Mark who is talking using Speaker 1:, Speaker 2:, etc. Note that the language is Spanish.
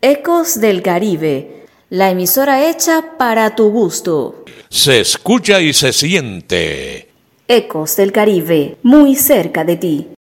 Speaker 1: Ecos del Caribe, la emisora hecha para tu gusto.
Speaker 2: Se escucha y se siente.
Speaker 1: Ecos del Caribe, muy cerca de ti.